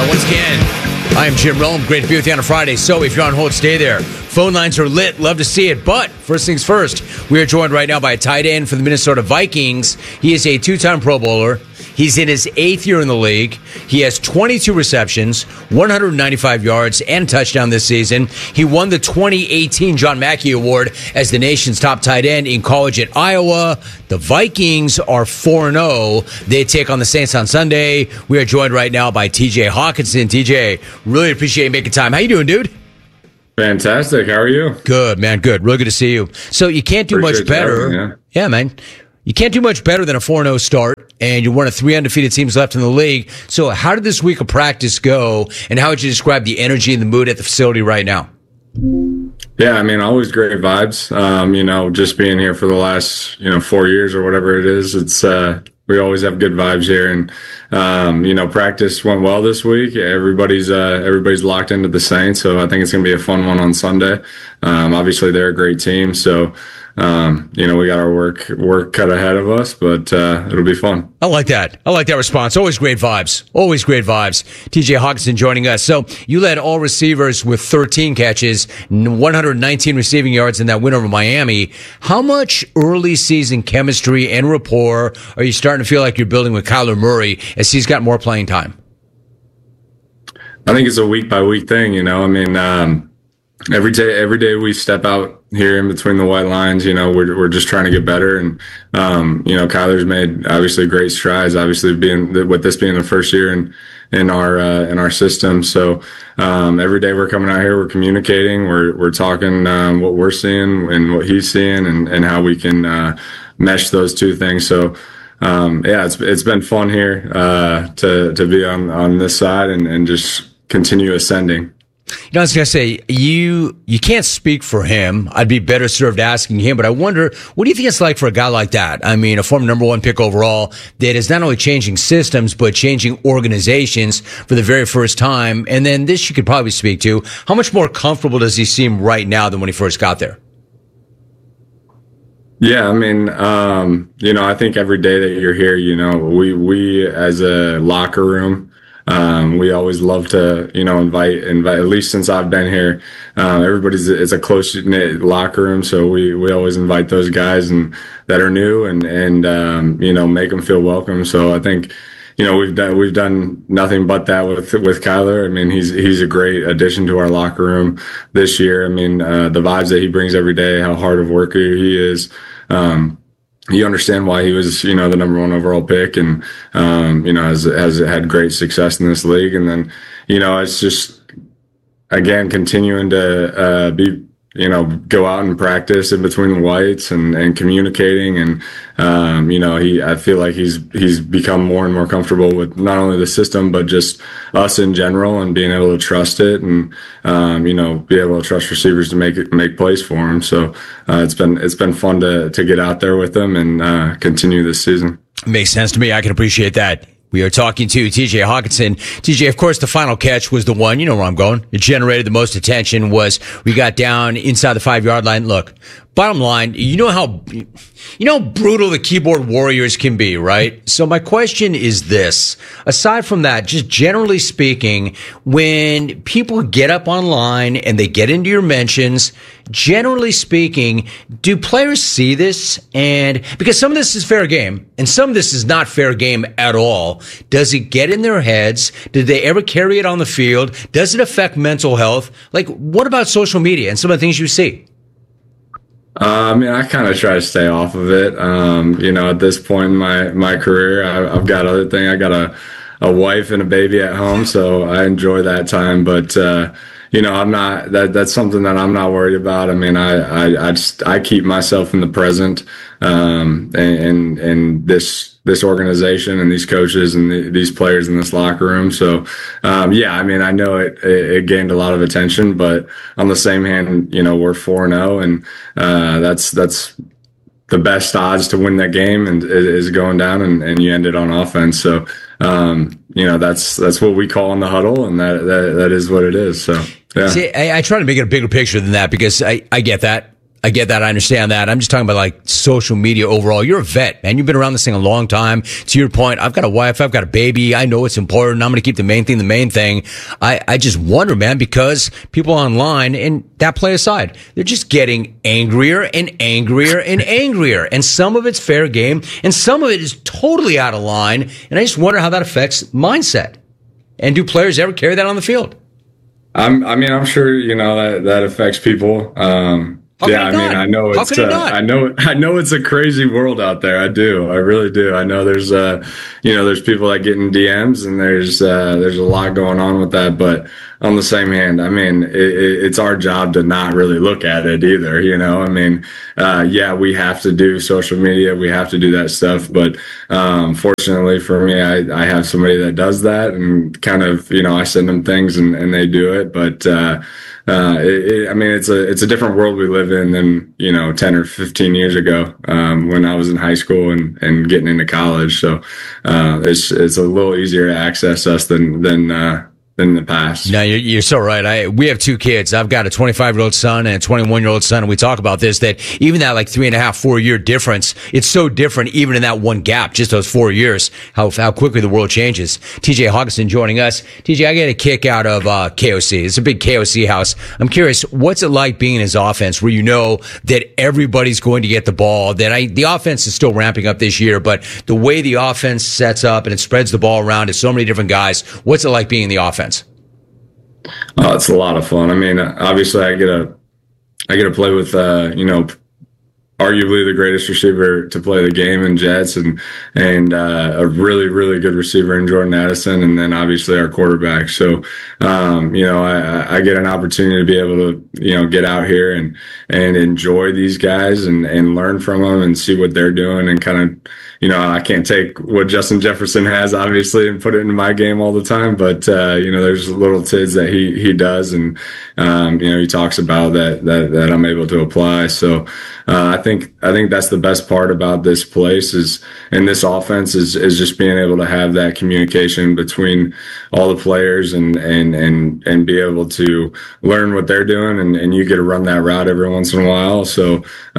Once again, I am Jim Rome. Great to be with you on a Friday. So if you're on hold, stay there. Phone lines are lit. Love to see it. But first things first, we are joined right now by a tight end for the Minnesota Vikings. He is a two-time Pro Bowler. He's in his 8th year in the league. He has 22 receptions, 195 yards, and a touchdown this season. He won the 2018 John Mackey Award as the nation's top tight end in college at Iowa. The Vikings are 4-0. They take on the Saints on Sunday. We are joined right now by TJ Hockenson. TJ, really appreciate you making time. How you doing, dude? Fantastic. How are you? Good, man. Good. Really good to see you. So you can't do much better. Yeah, man. You can't do much better than a 4-0 start, and you're one of 3 undefeated teams left in the league. So how did this week of practice go, and how would you describe the energy and the mood at the facility right now? Yeah, I mean, always great vibes. Just being here for the last, 4 years or whatever it is, it's we always have good vibes here. And, practice went well this week. Everybody's locked into the Saints, so I think it's going to be a fun one on Sunday. Obviously, they're a great team, so we got our work cut ahead of us, but it'll be fun. I like that. I like that response. Always great vibes. Always great vibes. TJ Hockenson joining us. So you led all receivers with 13 catches, 119 receiving yards in that win over Miami. How much early season chemistry and rapport are you starting to feel like you're building with Kyler Murray as he's got more playing time? I think it's a week by week thing. Every day we step out here in between the white lines, we're just trying to get better. And, Kyler's made obviously great strides, obviously with this being the first year in our system. So, every day we're coming out here, we're communicating, we're talking, what we're seeing and what he's seeing and how we can, mesh those two things. So, it's been fun here, to be on this side and just continue ascending. I was going to say, you can't speak for him. I'd be better served asking him, but I wonder, what do you think it's like for a guy like that? I mean, a former number 1 pick overall that is not only changing systems, but changing organizations for the very first time. And then this you could probably speak to. How much more comfortable does he seem right now than when he first got there? Yeah, I mean, I think every day that you're here, we as a locker room, we always love to, invite, at least since I've been here, it's a close knit locker room. So we always invite those guys that are new and make them feel welcome. So I think, we've done nothing but that with Kyler. I mean, he's a great addition to our locker room this year. I mean, the vibes that he brings every day, how hard of a worker he is. You understand why he was, the number 1 overall pick and, has had great success in this league. And then, it's just, again, continuing to, go out and practice in between the whites and communicating. And, I feel like he's become more and more comfortable with not only the system, but just us in general and being able to trust it and, be able to trust receivers to make plays for him. So, it's been fun to get out there with them and, continue this season. Makes sense to me. I can appreciate that. We are talking to TJ Hockenson. TJ, of course, the final catch was the one. You know where I'm going. It generated the most attention. We got down inside the 5-yard line. Look, bottom line, you know how brutal the keyboard warriors can be, right? So my question is this. Aside from that, just generally speaking, when people get up online and they get into your mentions, generally speaking, do players see this? And because some of this is fair game and some of this is not fair game at all, does it get in their heads? Did they ever carry it on the field? Does it affect mental health? Like, what about social media and some of the things you see? I kind of try to stay off of it. At this point in my career, I've got other things. I got a wife and a baby at home, so I enjoy that time. But I'm not. That's something that I'm not worried about. I mean, I keep myself in the present, and this organization and these coaches and these players in this locker room. So, I know it gained a lot of attention, but on the same hand, we're 4-0 and, that's the best odds to win that game and is going down and you end it on offense. So, that's what we call in the huddle and that is what it is. So, yeah. See, I try to make it a bigger picture than that because I get that. I get that. I understand that. I'm just talking about like social media overall. You're a vet, man. You've been around this thing a long time. To your point, I've got a wife. I've got a baby. I know it's important. I'm going to keep the main thing. I just wonder, man, because people online, and that play aside, they're just getting angrier and angrier and angrier. And some of it's fair game and some of it is totally out of line. And I just wonder how that affects mindset. And do players ever carry that on the field? I'm sure, that affects people. I know I know it's a crazy world out there. I do. I really do. I know there's there's people that get in DMs and there's a lot going on with that. But on the same hand, I mean, it's our job to not really look at it either. We have to do social media. We have to do that stuff. But fortunately for me, I have somebody that does that and kind of, I send them things and they do it. But it's a different world we live in than 10 or 15 years ago when I was in high school and getting into college. So it's a little easier to access us than in the past. No, you're so right. We have two kids. I've got a 25-year-old son and a 21-year-old son, and we talk about this, that even that like 3.5, 4 year difference, it's so different even in that one gap, just those 4 years, how quickly the world changes. TJ Hockenson joining us. TJ, I get a kick out of KOC. It's a big KOC house. I'm curious, what's it like being in his offense where you know that everybody's going to get the ball, that the offense is still ramping up this year, but the way the offense sets up and it spreads the ball around to so many different guys, what's it like being in the offense? Oh, it's a lot of fun. I mean, obviously I get to play with, arguably the greatest receiver to play the game in Jets and a really, really good receiver in Jordan Addison. And then obviously our quarterback. So, I get an opportunity to be able to, get out here and enjoy these guys and learn from them and see what they're doing and kind of, I can't take what Justin Jefferson has obviously and put it into my game all the time, but there's little tids that he does and he talks about that I'm able to apply. So I think that's the best part about this place and this offense is just being able to have that communication between all the players and be able to learn what they're doing and you get to run that route every once in a while. So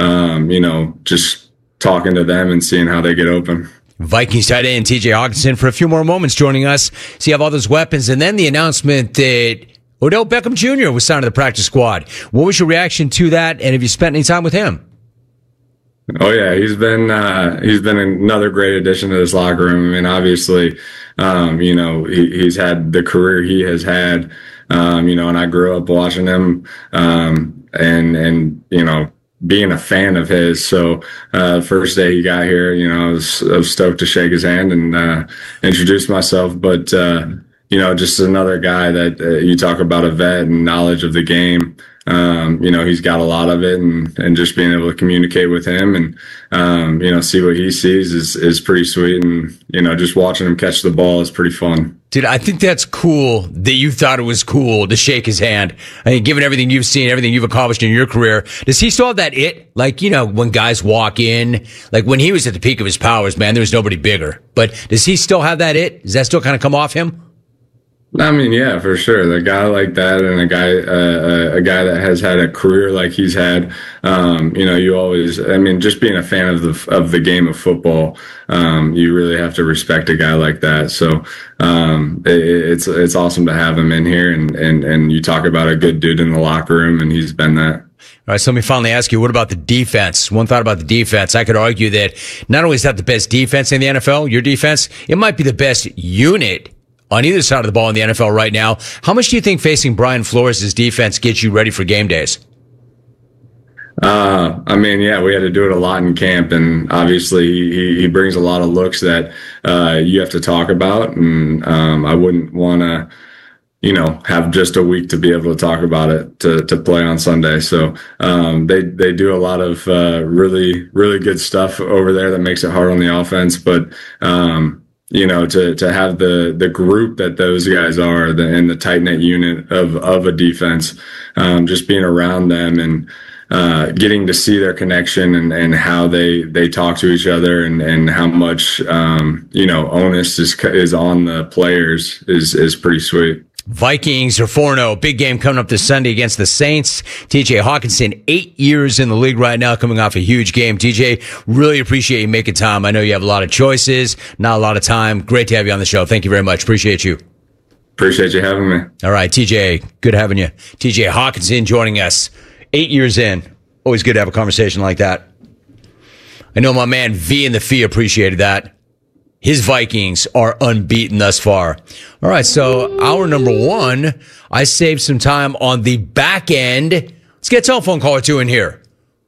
just talking to them and seeing how they get open. Vikings tight end TJ Hockenson for a few more moments joining us. So you have all those weapons and then the announcement that Odell Beckham Jr. was signed to the practice squad. What was your reaction to that? And have you spent any time with him? Oh yeah, he's been another great addition to this locker room. I mean, obviously, he's had the career he has had, and I grew up watching him, and being a fan of his. So, first day he got here, I was stoked to shake his hand and, introduce myself. But, just another guy that you talk about a vet and knowledge of the game. He's got a lot of it and just being able to communicate with him and, see what he sees is pretty sweet. And, just watching him catch the ball is pretty fun. Dude, I think that's cool that you thought it was cool to shake his hand. I mean, given everything you've seen, everything you've accomplished in your career, does he still have that it? Like, when guys walk in, like when he was at the peak of his powers, man, there was nobody bigger. But does he still have that it? Does that still kind of come off him? I mean, yeah, for sure. The guy like that and a guy that has had a career like he's had, you always, just being a fan of the game of football, you really have to respect a guy like that. So, it's awesome to have him in here and you talk about a good dude in the locker room and he's been that. All right, so let me finally ask you, what about the defense? One thought about the defense. I could argue that not only is that the best defense in the NFL, your defense, it might be the best unit on either side of the ball in the NFL right now. How much do you think facing Brian Flores' defense gets you ready for game days? We had to do it a lot in camp, and obviously he brings a lot of looks that you have to talk about, and I wouldn't want to, have just a week to be able to talk about it to play on Sunday. So they do a lot of really, really good stuff over there that makes it hard on the offense, but to have the group that those guys are, and the tight knit unit of a defense, just being around them and getting to see their connection and how they talk to each other and how much onus is on the players is pretty sweet. Vikings are 4-0. Big game coming up this Sunday against the Saints. TJ Hawkinson, 8 years in the league right now, coming off a huge game. TJ, really appreciate you making time. I know you have a lot of choices, not a lot of time. Great to have you on the show. Thank you very much. Appreciate you. Appreciate you having me. All right, TJ, good having you. TJ Hawkinson joining us 8 years in. Always good to have a conversation like that. I know my man V in the Fee appreciated that. His Vikings are unbeaten thus far. All right, so hour number one, I saved some time on the back end. Let's get a telephone call or two in here.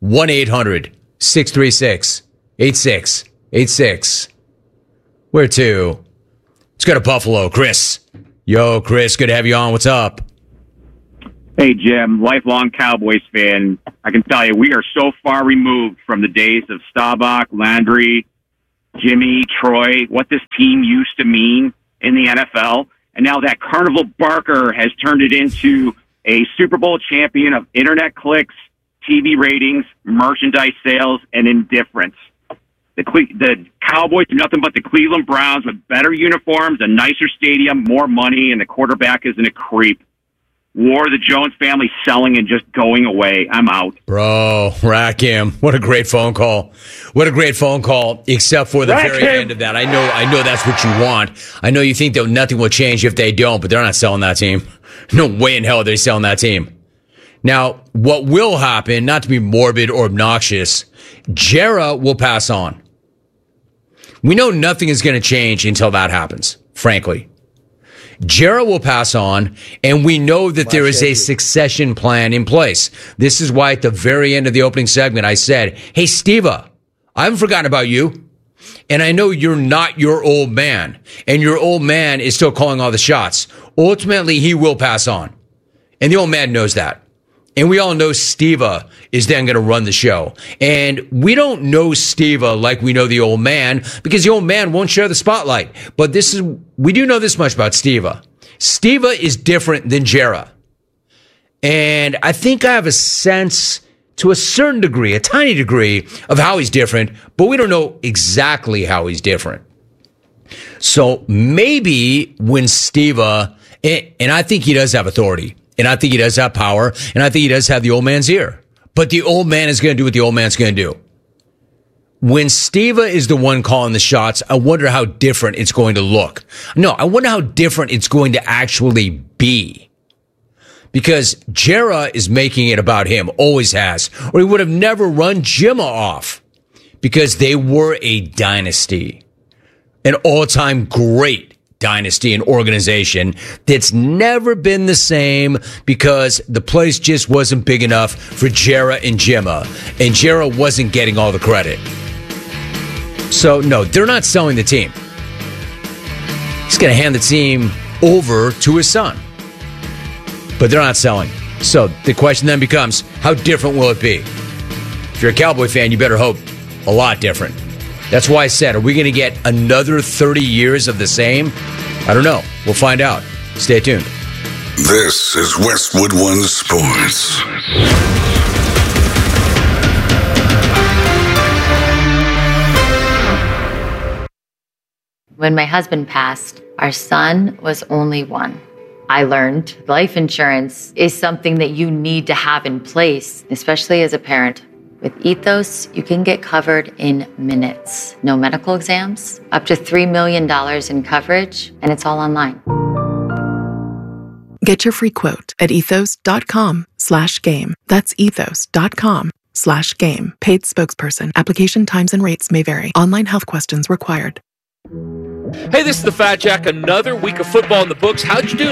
1-800-636-8686. Where to? Let's go to Buffalo. Chris. Yo, Chris, good to have you on. What's up? Hey, Jim, lifelong Cowboys fan. I can tell you, we are so far removed from the days of Staubach, Landry, Jimmy, Troy, what this team used to mean in the NFL. And now that Carnival Barker has turned it into a Super Bowl champion of internet clicks, TV ratings, merchandise sales, and indifference. The Cowboys are nothing but the Cleveland Browns with better uniforms, a nicer stadium, more money, and the quarterback isn't a creep. War, the Jones family selling and just going away. I'm out. Bro, rack him. What a great phone call. What a great phone call, except for the very end of that. I know that's what you want. I know you think that nothing will change if they don't, but they're not selling that team. No way in hell are they selling that team. Now, what will happen, not to be morbid or obnoxious, Jera will pass on. We know nothing is going to change until that happens, frankly. Jera will pass on, and we know that there is a succession plan in place. This is why at the very end of the opening segment, I said, hey, Steva, I haven't forgotten about you. And I know you're not your old man, and your old man is still calling all the shots. Ultimately, he will pass on. And the old man knows that. And we all know Steva is then going to run the show. And we don't know Steva like we know the old man because the old man won't share the spotlight. But we do know this much about Steva. Steva is different than Jera. And I think I have a sense to a certain degree, a tiny degree of how he's different, but we don't know exactly how he's different. So maybe when Steva, and I think he does have authority. And I think he does have power, and I think he does have the old man's ear. But the old man is going to do what the old man's going to do. When Steva is the one calling the shots, I wonder how different it's going to look. No, I wonder how different it's going to actually be. Because Jera is making it about him, always has. Or he would have never run Jimma off. Because they were a dynasty. An all-time great dynasty and organization that's never been the same because the place just wasn't big enough for Jera and Jimma, and Jera wasn't getting all the credit. So no, they're not selling the team. He's going to hand the team over to his son, but they're not selling. So the question then becomes, how different will it be? If you're a Cowboy fan, you better hope a lot different. That's why I said, are we going to get another 30 years of the same? I don't know. We'll find out. Stay tuned. This is Westwood One Sports. When my husband passed, our son was only one. I learned life insurance is something that you need to have in place, especially as a parent. With Ethos, you can get covered in minutes. No medical exams, up to $3 million in coverage, and it's all online. Get your free quote at ethos.com/game. That's ethos.com/game. Paid spokesperson. Application times and rates may vary. Online health questions required. Hey, this is the Fat Jack. Another week of football in the books. How'd you do